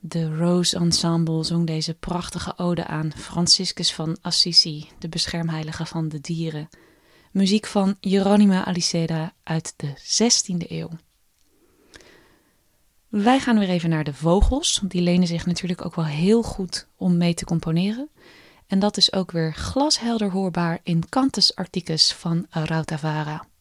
De Rose Ensemble zong deze prachtige ode aan Franciscus van Assisi, de beschermheilige van de dieren. Muziek van Hieronima Aliceda uit de 16e eeuw. Wij gaan weer even naar de vogels. Die lenen zich natuurlijk ook wel heel goed om mee te componeren. En dat is ook weer glashelder hoorbaar in Cantus Arcticus van Rautavaara.